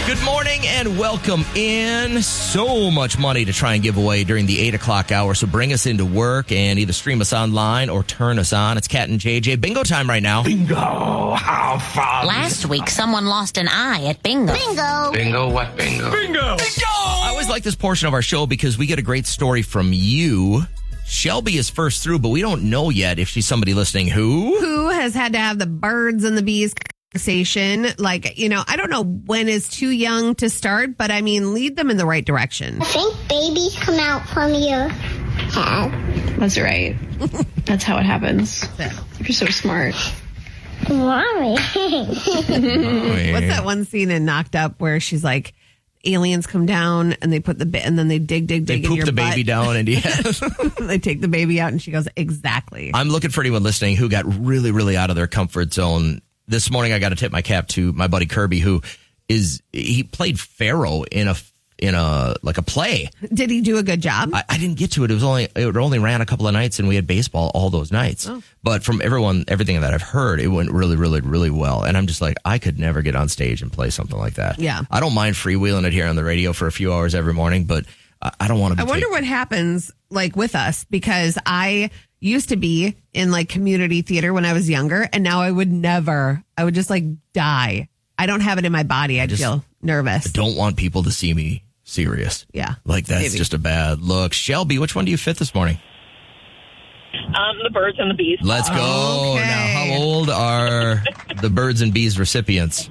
Good morning and welcome in. So much money to try and give away during the 8 o'clock hour. So bring us into work and either stream us online or turn us on. It's Cat and JJ. Bingo time right now. Bingo! How fun! Last week, someone lost an eye at bingo. Bingo! Bingo what bingo? Bingo! I always like this portion of our show because we get a great story from you. Shelby is first through, but we don't know yet if she's somebody listening who has had to have the birds and the bees conversation. Like, I don't know when is too young to start, but I mean, lead them in the right direction. I think babies come out from your head. That's right. That's how it happens. You're so smart. Mommy. What's that one scene in Knocked Up where she's like, aliens come down and they put and then they dig they in poop your the butt. baby down and They take the baby out and she goes, exactly. I'm looking for anyone listening who got really, really out of their comfort zone. This morning I got to tip my cap to my buddy Kirby, he played Pharaoh in a play. Did he do a good job? I didn't get to it. It only ran a couple of nights and we had baseball all those nights. Oh. But from everything that I've heard, it went really, really, really well. And I'm just like, I could never get on stage and play something like that. Yeah. I don't mind freewheeling it here on the radio for a few hours every morning, but I don't want to be. I wonder what happens like with us, because I used to be in like community theater when I was younger, and now I would just like die. I don't have it in my body. I feel nervous. I don't want people to see me serious. Yeah. Like that's just a bad look. Shelby, which one do you fit this morning? The birds and the bees. Let's go. Okay. Now, how old are the birds and bees recipients?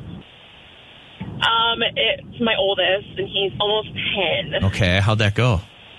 It's my oldest, and he's almost 10. Okay, how'd that go?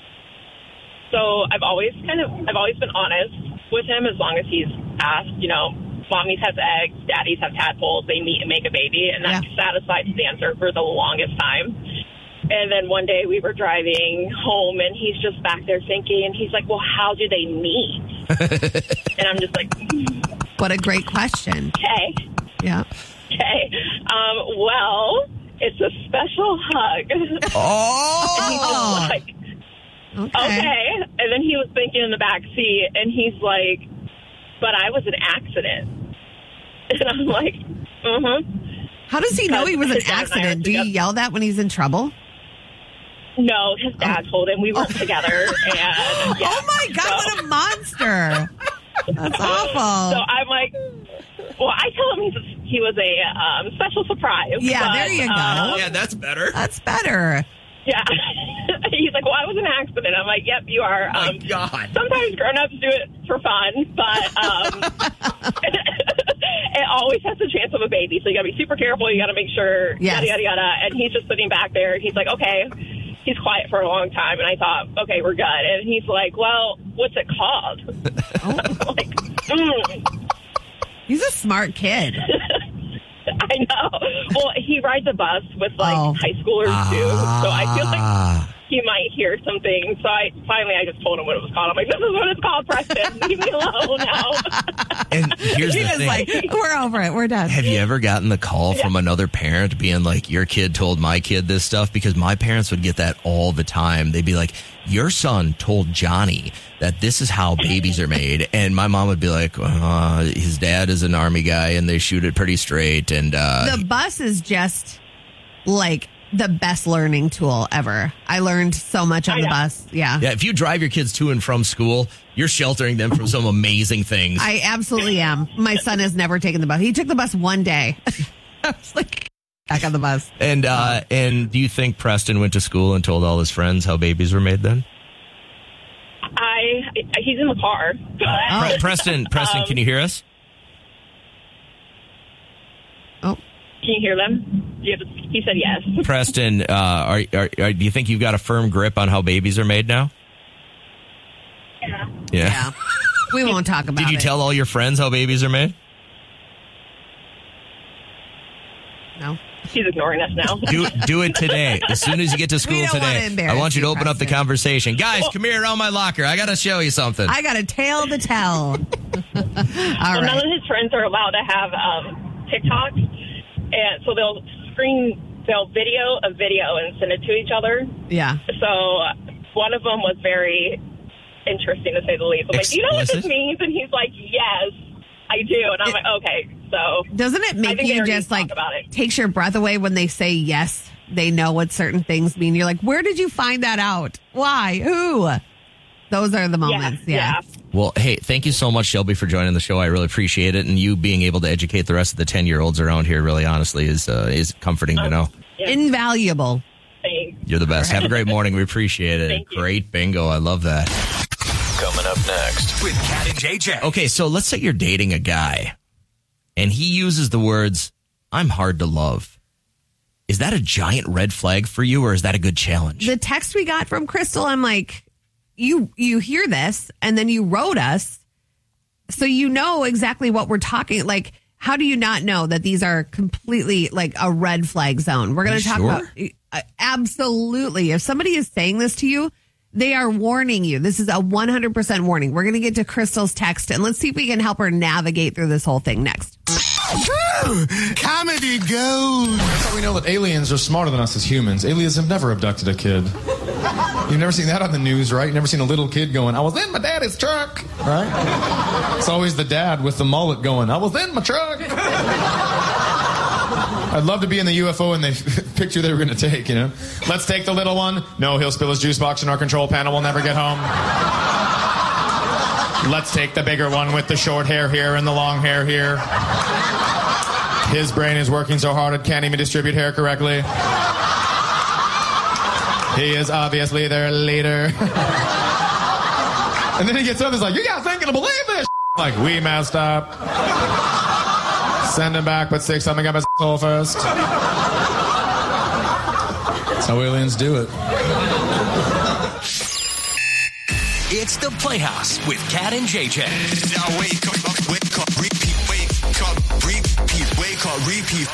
So I've always been honest with him as long as he's asked, mommies have eggs, daddies have tadpoles, they meet and make a baby, and that satisfied his answer for the longest time. And then one day we were driving home, and he's just back there thinking, and he's like, well, how do they meet? And I'm just like, What a great question. okay. Yeah. Okay. Well, it's a special hug. Oh! And he's just like, okay. And then he was thinking in the back seat, and he's like, but I was an accident. And I'm like, How does he know he was an His dad and I are accident? Do you together. yell that when he's in trouble? No, his dad told him we weren't together. And yeah. Oh my God, what a monster. That's awful. So I'm like, well, I tell him he was a special surprise. Yeah, but, there you go. Yeah, that's better. That's better. Yeah. He's like, well, I was an accident. I'm like, yep, you are. My God. Sometimes grown-ups do it for fun, but it always has the chance of a baby. So you got to be super careful. You got to make sure, yada, yada, yada. And he's just sitting back there. He's like, okay. He's quiet for a long time. And I thought, okay, we're good. And he's like, well, what's it called? I'm like, He's a smart kid. I know. Well, he rides a bus with high schoolers too, so I feel like he might hear something. So I just told him what it was called. I'm like, this is what it's called, Preston. Leave me alone now. And here's the He's thing. like, we're over it. We're done. Have you ever gotten the call from another parent being like, your kid told my kid this stuff? Because my parents would get that all the time. They'd be like, your son told Johnny that this is how babies are made. And my mom would be like, his dad is an Army guy and they shoot it pretty straight. And The bus is just like the best learning tool ever. I learned so much on the bus. Yeah. Yeah, if you drive your kids to and from school, you're sheltering them from some amazing things. I absolutely am. My son has never taken the bus. He took the bus one day. I was like, back on the bus. And do you think Preston went to school and told all his friends how babies were made then? He's in the car. Preston, can you hear us? Oh. Can you hear them? He said yes. Preston, do you think you've got a firm grip on how babies are made now? Yeah. We won't talk about it. Did you tell all your friends how babies are made? No. He's ignoring us now. Do it today. As soon as you get to school don't wanna today, embarrass I want you to you, open up the Preston. conversation. Guys, come here around my locker. I got to show you something. I got a tale to tell. All Well, none right. of his friends are allowed to have TikToks, and so they'll video a video and send it to each other. Yeah. So one of them was very interesting, to say the least. I'm like, do you know what this Explicit? means? And he's like, yes, I do. And I'm like, okay, so Doesn't it I make think they you already just talked like about it. takes your breath away when they say yes they know what certain things mean. You're like, where did you find that out? Why? Who? Those are the moments. Yeah. Well, hey, thank you so much, Shelby, for joining the show. I really appreciate it. And you being able to educate the rest of the 10-year-olds around here really honestly is comforting to know. Yeah. Invaluable. Thanks. You're the best. Have a great morning. We appreciate it. Thank you. Great bingo. I love that. Coming up next with Kat and JJ. Okay, so let's say you're dating a guy and he uses the words, I'm hard to love. Is that a giant red flag for you, or is that a good challenge? The text we got from Crystal, I'm like, you hear this and then you wrote us, so you know exactly what we're talking. Like, how do you not know that these are completely like a red flag zone? We're going to talk about absolutely. If somebody is saying this to you, they are warning you. This is a 100% warning. We're going to get to Crystal's text and let's see if we can help her navigate through this whole thing next. Comedy gold. That's how we know that aliens are smarter than us as humans. Aliens have never abducted a kid. You've never seen that on the news, right? You've never seen a little kid going, I was in my daddy's truck, right? It's always the dad with the mullet going, I was in my truck. I'd love to be in the UFO and the picture they were going to take, you know? Let's take the little one. No, he'll spill his juice box in our control panel. We'll never get home. Let's take the bigger one with the short hair here and the long hair here. His brain is working so hard it can't even distribute hair correctly. He is obviously their leader. And then he gets up and is like, you guys ain't gonna believe this. Like, we messed up. Send him back, but stick something up his hole first. That's how aliens do it. It's the Playhouse with Kat and JJ. Now wake up, repeat, wake up, repeat.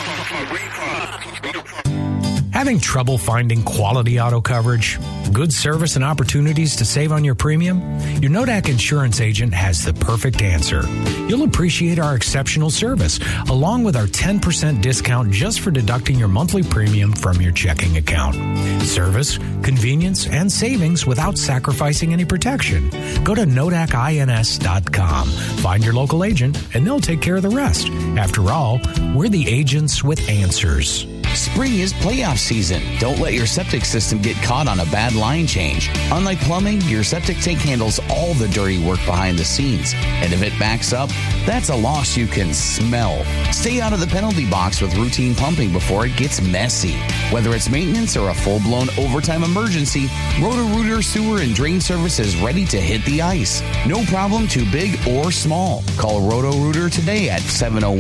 Having trouble finding quality auto coverage, good service, and opportunities to save on your premium? Your Nodak insurance agent has the perfect answer. You'll appreciate our exceptional service, along with our 10% discount just for deducting your monthly premium from your checking account. Service, convenience, and savings without sacrificing any protection. Go to NodakINS.com. Find your local agent, and they'll take care of the rest. After all, we're the agents with answers. Spring is playoff season. Don't let your septic system get caught on a bad line change. Unlike plumbing, your septic tank handles all the dirty work behind the scenes. And if it backs up, that's a loss you can smell. Stay out of the penalty box with routine pumping before it gets messy. Whether it's maintenance or a full-blown overtime emergency, Roto-Rooter Sewer and Drain Service is ready to hit the ice. No problem too big or small. Call Roto-Rooter today at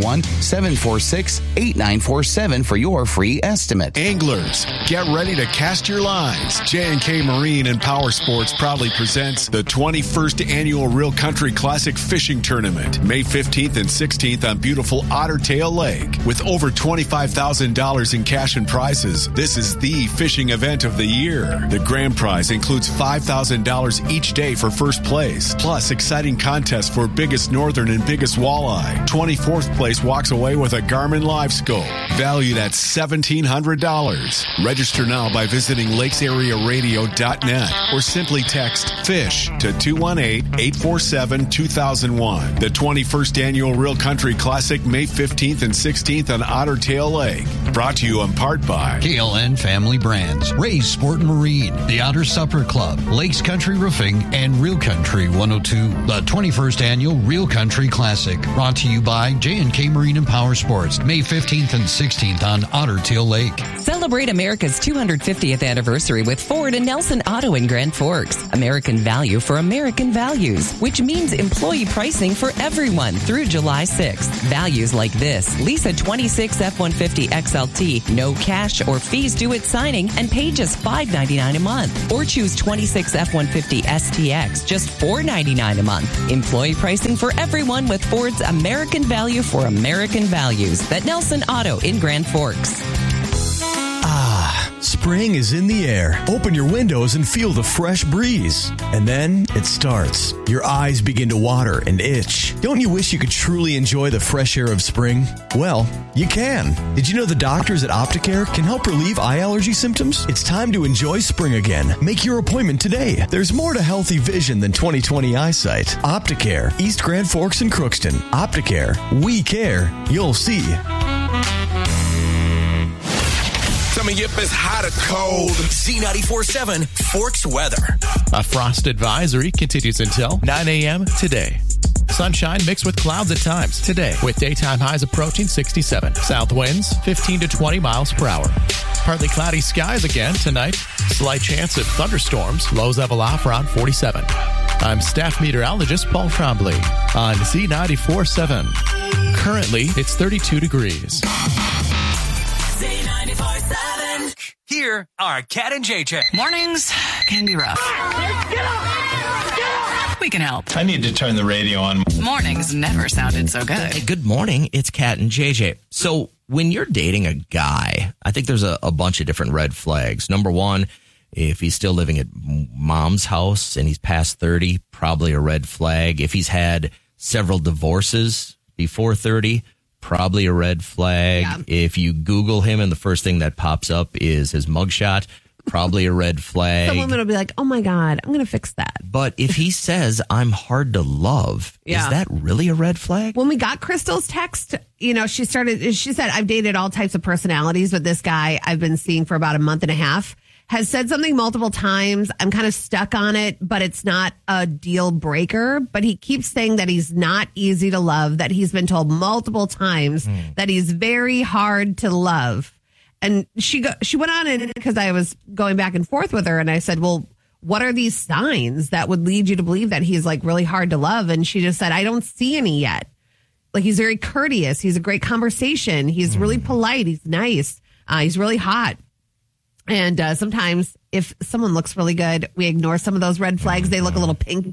701-746-8947 for your free estimate. Anglers, get ready to cast your lines. J&K Marine and Power Sports proudly presents the 21st Annual Real Country Classic Fishing Tournament, May 15th and 16th on beautiful Otter Tail Lake. With over $25,000 in cash and prizes, this is the fishing event of the year. The grand prize includes $5,000 each day for first place, plus exciting contests for biggest northern and biggest walleye. 24th place walks away with a Garmin Live Scope, valued at $1,700. Register now by visiting lakesarearadio.net or simply text FISH to 218-847-2001. The 21st Annual Real Country Classic, May 15th and 16th on Otter Tail Lake. Brought to you in part by KLN Family Brands, Ray's Sport and Marine, the Otter Supper Club, Lakes Country Roofing, and Real Country 102. The 21st Annual Real Country Classic, brought to you by J&K Marine and Power Sports, May 15th and 16th on Otter Tail Lake. Celebrate America's 250th anniversary with Ford and Nelson Auto in Grand Forks. American value for American values, which means employee pricing for everyone through July 6th. Values like this: lease a 26 F-150 XLT, no cash or fees due at signing, and pay just $5.99 a month. Or choose 26 F-150 STX, just $4.99 a month. Employee pricing for everyone with Ford's American value for American values. At Nelson Auto in Grand Forks. Spring is in the air. Open your windows and feel the fresh breeze. And then it starts. Your eyes begin to water and itch. Don't you wish you could truly enjoy the fresh air of spring? Well, you can. Did you know the doctors at Opticare can help relieve eye allergy symptoms? It's time to enjoy spring again. Make your appointment today. There's more to healthy vision than 20/20 eyesight. Opticare, East Grand Forks and Crookston. Opticare, we care. You'll see. Some me if it's hot or cold. Z94.7 Forks weather. A frost advisory continues until 9 a.m. today. Sunshine mixed with clouds at times today, with daytime highs approaching 67. South winds 15 to 20 miles per hour. Partly cloudy skies again tonight. Slight chance of thunderstorms. Lows level off around 47. I'm staff meteorologist Paul Trombley on Z94.7. Currently, it's 32 degrees. Z94.7. Here are Kat and JJ. Mornings can be rough. We can help. I need to turn the radio on. Mornings never sounded so good. Hey, good morning. It's Kat and JJ. So when you're dating a guy, I think there's a bunch of different red flags. Number one, if he's still living at mom's house and he's past 30, probably a red flag. If he's had several divorces before 30, probably a red flag. Yeah. If you Google him and the first thing that pops up is his mugshot, probably a red flag. Some women will be like, oh my God, I'm going to fix that. But if he says, I'm hard to love, is that really a red flag? When we got Crystal's text, she said, I've dated all types of personalities, but this guy I've been seeing for about a month and a half has said something multiple times. I'm kind of stuck on it, but it's not a deal breaker. But he keeps saying that he's not easy to love, that he's been told multiple times that he's very hard to love. And she went on in because I was going back and forth with her, and I said, well, what are these signs that would lead you to believe that he's like really hard to love? And she just said, I don't see any yet. Like, he's very courteous. He's a great conversation. He's really polite. He's nice. He's really hot. And sometimes if someone looks really good, we ignore some of those red flags. They look a little pink,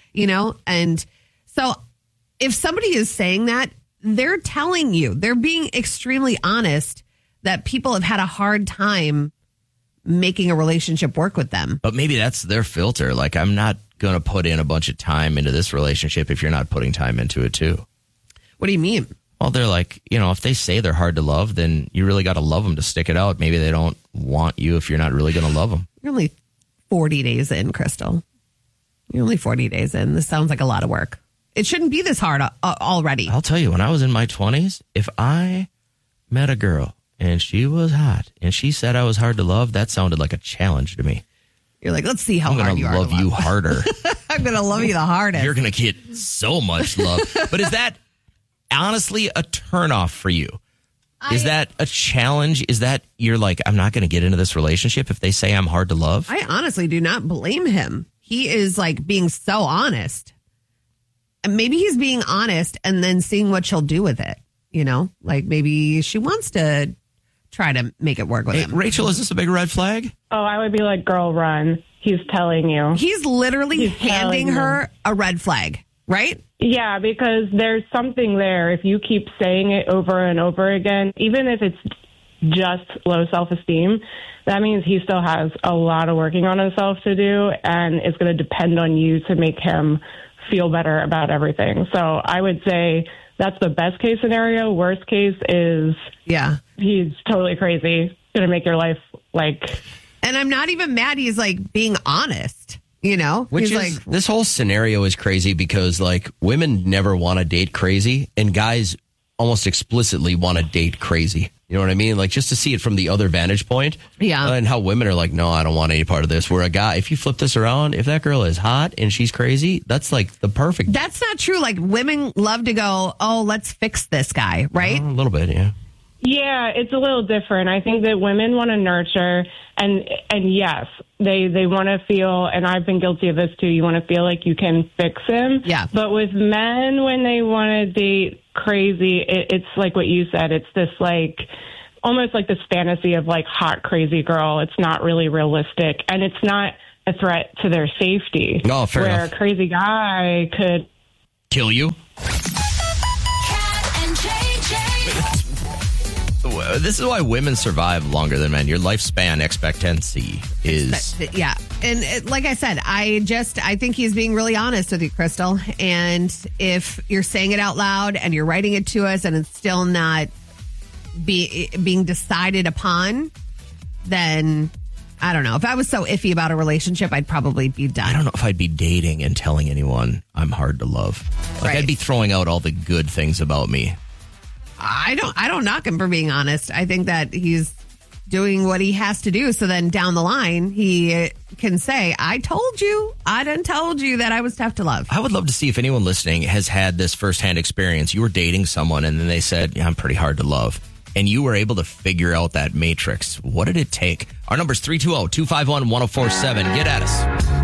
And so if somebody is saying that, they're telling you, they're being extremely honest that people have had a hard time making a relationship work with them. But maybe that's their filter. Like, I'm not going to put in a bunch of time into this relationship if you're not putting time into it too. What do you mean? Well, they're like, if they say they're hard to love, then you really got to love them to stick it out. Maybe they don't want you if you're not really going to love them. You're only 40 days in, Crystal. You're only 40 days in. This sounds like a lot of work. It shouldn't be this hard already. I'll tell you, when I was in my 20s, if I met a girl and she was hot and she said I was hard to love, that sounded like a challenge to me. You're like, let's see how hard you are. I'm going to love you harder. I'm going to love you the hardest. You're going to get so much love. But is that honestly a turnoff for you? Is that a challenge? Is that you're like, I'm not going to get into this relationship if they say I'm hard to love? I honestly do not blame him. He is like being so honest. And maybe he's being honest and then seeing what she'll do with it. Like maybe she wants to try to make it work with him. Rachel, is this a big red flag? Oh, I would be like, girl, run. He's telling you. He's literally handing her a red flag, right? Yeah, because there's something there. If you keep saying it over and over again, even if it's just low self-esteem, that means he still has a lot of working on himself to do, and it's going to depend on you to make him feel better about everything. So I would say that's the best case scenario. Worst case is he's totally crazy. Going to make your life like... And I'm not even mad he's like being honest. Which is, like, this whole scenario is crazy because like women never want to date crazy and guys almost explicitly want to date crazy. You know what I mean? Like, just to see it from the other vantage point. Yeah. And how women are like, no, I don't want any part of this. Where a guy, if you flip this around, if that girl is hot and she's crazy, that's like the perfect. That's not true. Like, women love to go, oh, let's fix this guy, right? A little bit, yeah. Yeah, it's a little different. I think that women want to nurture, and yes, they want to feel, and I've been guilty of this too, you want to feel like you can fix him. Yeah. But with men, when they want to date crazy, it's like what you said. It's this like, almost like this fantasy of like hot, crazy girl. It's not really realistic, and it's not a threat to their safety. No, fair enough. Where a crazy guy could kill you. This is why women survive longer than men. Your lifespan expectancy is... Yeah. And like I said, I think he's being really honest with you, Crystal. And if you're saying it out loud and you're writing it to us and it's still not being decided upon, then I don't know. If I was so iffy about a relationship, I'd probably be done. I don't know if I'd be dating and telling anyone I'm hard to love. Like, I'd be throwing out all the good things about me. I don't knock him for being honest. I think that he's doing what he has to do. So then down the line, he can say, I told you, I done told you that I was tough to love. I would love to see if anyone listening has had this firsthand experience. You were dating someone and then they said, yeah, I'm pretty hard to love. And you were able to figure out that matrix. What did it take? Our number's 320-251-1047. Get at us.